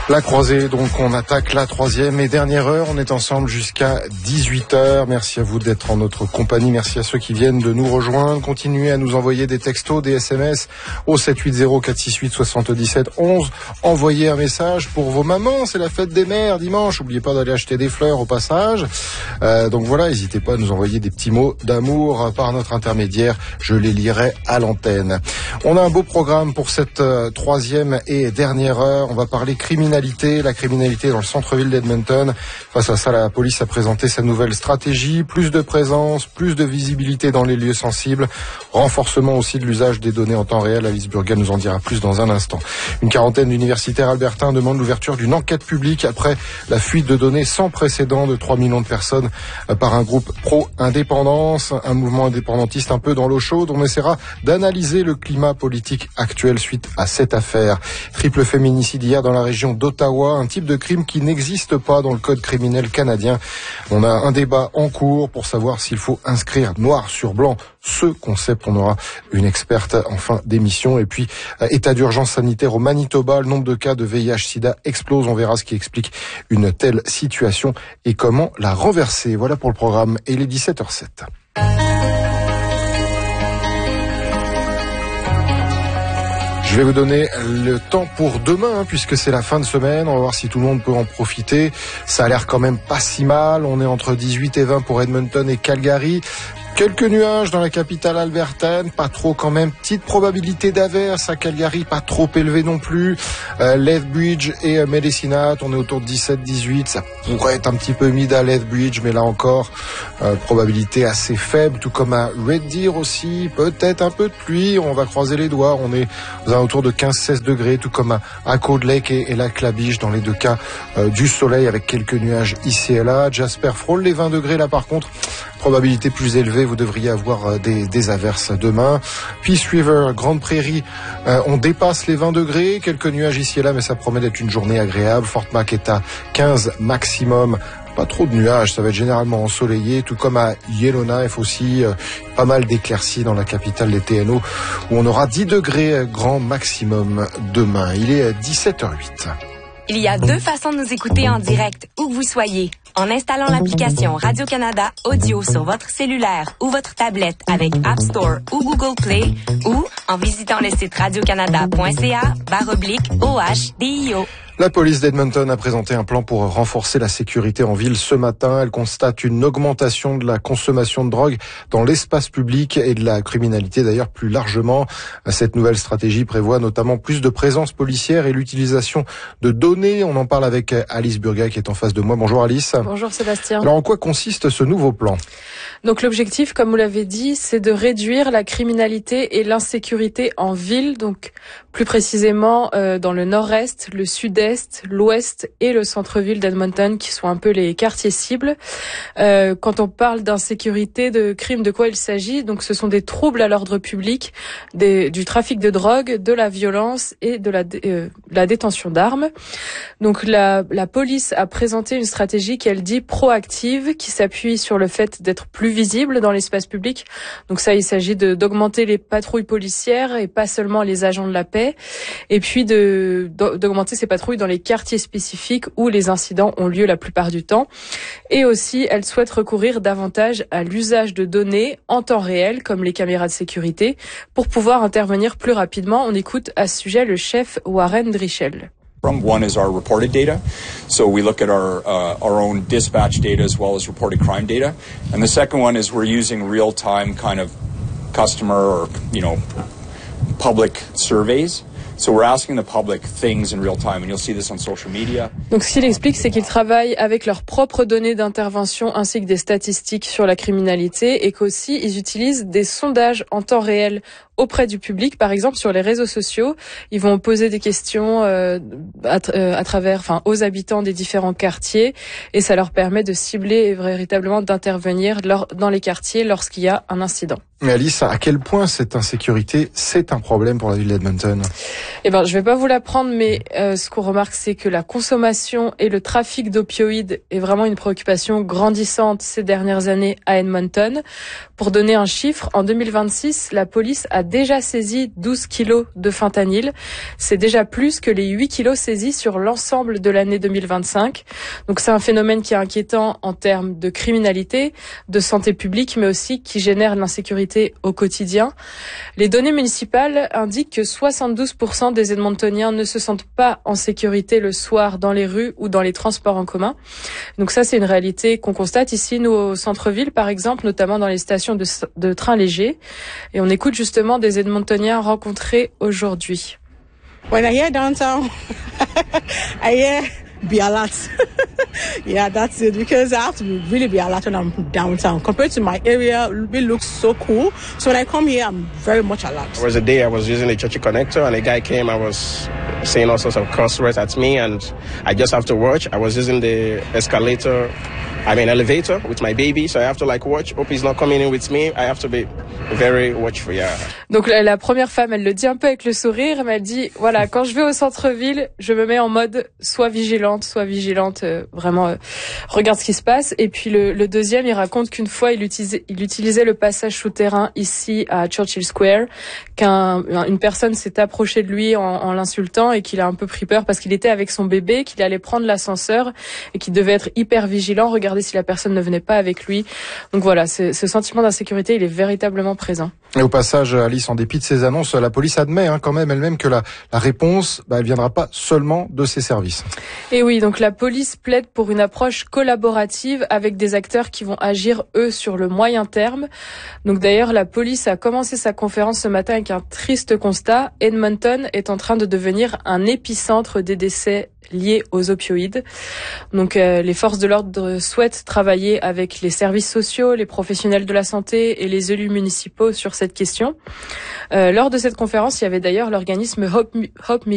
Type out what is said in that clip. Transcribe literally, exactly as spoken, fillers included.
La croisée, donc on attaque la troisième et dernière heure. On est ensemble jusqu'à dix-huit heures. Merci à vous d'être en notre compagnie. Merci à ceux qui viennent de nous rejoindre. Continuez à nous envoyer des textos, des S M S au sept huit zéro quatre six huit soixante-dix-sept onze. Envoyez un message pour vos mamans. C'est la fête des mères dimanche. N'oubliez pas d'aller acheter des fleurs au passage. Euh, donc voilà, n'hésitez pas à nous envoyer des petits mots d'amour par notre intermédiaire. Je les lirai à l'antenne. On a un beau programme pour cette euh, troisième et dernière heure. On va parler criminalité. La criminalité dans le centre-ville d'Edmonton. Face à ça, la police a présenté sa nouvelle stratégie. Plus de présence, plus de visibilité dans les lieux sensibles. Renforcement aussi de l'usage des données en temps réel. Alice Burga nous en dira plus dans un instant. Une quarantaine d'universitaires albertains demandent l'ouverture d'une enquête publique après la fuite de données sans précédent de trois millions de personnes par un groupe pro-indépendance, un mouvement indépendantiste un peu dans l'eau chaude. On essaiera d'analyser le climat politique actuel suite à cette affaire. Triple féminicide hier dans la région d'Ottawa, un type de crime qui n'existe pas dans le code criminel canadien. On a un débat en cours pour savoir s'il faut inscrire noir sur blanc ce concept. On aura une experte en fin d'émission. Et puis, euh, état d'urgence sanitaire au Manitoba, le nombre de cas de V I H sida explose. On verra ce qui explique une telle situation et comment la renverser. Voilà pour le programme. Et il est dix-sept heures zéro sept. Je vais vous donner le temps pour demain, hein, puisque c'est la fin de semaine. On va voir si tout le monde peut en profiter. Ça a l'air quand même pas si mal. On est entre dix-huit et vingt pour Edmonton et Calgary. Quelques nuages dans la capitale albertaine, pas trop quand même. Petite probabilité d'averse à Calgary, pas trop élevée non plus. Euh, Lethbridge et euh, Medicine, on est autour de dix-sept dix-huit. Ça pourrait être un petit peu humide à Lethbridge, mais là encore, euh, probabilité assez faible. Tout comme à Red Deer aussi, peut-être un peu de pluie. On va croiser les doigts. On est aux alentours de quinze seize degrés, tout comme à, à Cold Lake et, et Lac La Biche. Dans les deux cas, euh, du soleil avec quelques nuages ici et là. Jasper frôle les vingt degrés là par contre. Probabilité plus élevée, vous devriez avoir des, des averses demain. Peace River, Grande Prairie, euh, on dépasse les vingt degrés, quelques nuages ici et là, mais ça promet d'être une journée agréable. Fort Mac est à quinze maximum. Pas trop de nuages, ça va être généralement ensoleillé, tout comme à Yellowknife aussi, euh, pas mal d'éclaircies dans la capitale des T N O, où on aura dix degrés grand maximum demain. Il est dix-sept heures zéro huit. Il y a deux façons de nous écouter en direct, où que vous soyez. En installant l'application Radio-Canada Audio sur votre cellulaire ou votre tablette avec App Store ou Google Play, ou en visitant le site radiocanada.ca barre oblique O-H-D-I-O. La police d'Edmonton a présenté un plan pour renforcer la sécurité en ville ce matin. Elle constate une augmentation de la consommation de drogue dans l'espace public et de la criminalité d'ailleurs plus largement. Cette nouvelle stratégie prévoit notamment plus de présence policière et l'utilisation de données. On en parle avec Alice Burga qui est en face de moi. Bonjour Alice. Bonjour Sébastien. Alors en quoi consiste ce nouveau plan ? Donc l'objectif, comme vous l'avez dit, c'est de réduire la criminalité et l'insécurité en ville, donc plus précisément euh, dans le nord-est, le sud-est, l'ouest et le centre-ville d'Edmonton, qui sont un peu les quartiers cibles. Euh, quand on parle d'insécurité, de crimes, de quoi il s'agit ? Donc ce sont des troubles à l'ordre public, des, du trafic de drogue, de la violence et de la, euh, la détention d'armes. Donc la, la police a présenté une stratégie qu'elle dit proactive, qui s'appuie sur le fait d'être plus visible dans l'espace public. Donc ça, il s'agit de, d'augmenter les patrouilles policières et pas seulement les agents de la paix. Et puis de, d'augmenter ces patrouilles dans les quartiers spécifiques où les incidents ont lieu la plupart du temps. Et aussi, elle souhaite recourir davantage à l'usage de données en temps réel, comme les caméras de sécurité, pour pouvoir intervenir plus rapidement. On écoute à ce sujet le chef Warren Drichel. One is our reported data, so we look at our uh, our own dispatch data as well as reported crime data, and the second one is we're using real-time kind of customer or you know public surveys. So we're asking the public things in real time, and you'll see this on social media. Donc ce qu'il explique, c'est qu'ils travaillent avec leurs propres données d'intervention ainsi que des statistiques sur la criminalité et qu'aussi ils utilisent des sondages en temps réel auprès du public, par exemple sur les réseaux sociaux. Ils vont poser des questions euh, à, euh, à travers, enfin, aux habitants des différents quartiers, et ça leur permet de cibler et véritablement d'intervenir lors, dans les quartiers lorsqu'il y a un incident. Mais Alice, à quel point cette insécurité, c'est un problème pour la ville d'Edmonton ? Eh ben, je vais pas vous l'apprendre, mais euh, ce qu'on remarque, c'est que la consommation et le trafic d'opioïdes est vraiment une préoccupation grandissante ces dernières années à Edmonton. Pour donner un chiffre, en deux mille vingt-six, la police a déjà saisi douze kilos de fentanyl. C'est déjà plus que les huit kilos saisis sur l'ensemble de l'année deux mille vingt-cinq. Donc c'est un phénomène qui est inquiétant en termes de criminalité, de santé publique, mais aussi qui génère l'insécurité au quotidien. Les données municipales indiquent que soixante-douze pour cent des Edmontoniens ne se sentent pas en sécurité le soir dans les rues ou dans les transports en commun. Donc ça, c'est une réalité qu'on constate ici, nous, au centre-ville, par exemple, notamment dans les stations de, de trains légers. Et on écoute justement des Edmontoniens rencontrés aujourd'hui. When I hear downtown, I hear be alert. Yeah, that's it. Because I have to really be alert when I'm downtown. Compared to my area, it looks so cool. So when I come here, I'm very much alert. There was a day I was using the Churchy connector and a guy came and was saying all sorts of curse words at me and I just have to watch. I was using the escalator, I mean elevator with my baby, so I have to like watch. Hope he's not coming in with me. I have to be very watchful, yeah. Donc la, la première femme, elle le dit un peu avec le sourire, mais elle dit, voilà, quand je vais au centre-ville, je me mets en mode sois vigilante, sois vigilante, euh, vraiment, euh, regarde ce qui se passe. Et puis le, le deuxième, il raconte qu'une fois, il utilisait, il utilisait le passage souterrain ici à Churchill Square, qu'une personne s'est approchée de lui en, en l'insultant et qu'il a un peu pris peur parce qu'il était avec son bébé, qu'il allait prendre l'ascenseur et qu'il devait être hyper vigilant, regarder si la personne ne venait pas avec lui. Donc voilà, ce, ce sentiment d'insécurité, il est véritablement présent. Et au passage, Alice, en dépit de ces annonces, la police admet hein, quand même elle-même que la, la réponse, bah, elle viendra pas seulement de ses services. Et oui, donc la police plaide pour une approche collaborative avec des acteurs qui vont agir, eux, sur le moyen terme. Donc d'ailleurs, la police a commencé sa conférence ce matin avec un triste constat. Edmonton est en train de devenir un épicentre des décès liés aux opioïdes. Donc euh, les forces de l'ordre souhaitent travailler avec les services sociaux, les professionnels de la santé et les élus municipaux sur cette question. Euh, lors de cette conférence, il y avait d'ailleurs l'organisme Hope, Hope